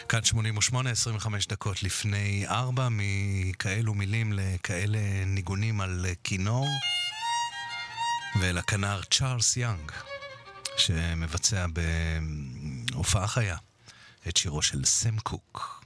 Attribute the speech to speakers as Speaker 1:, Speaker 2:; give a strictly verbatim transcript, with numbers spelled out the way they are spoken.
Speaker 1: כאן שמונים ושמונה, עשרים וחמש דקות לפני ארבע, מכאלו מילים לכאלה ניגונים על כינור, ואל הכנר צ'ארלס יאנג, שמבצע בהופעה חיה את שירו של סם קוק.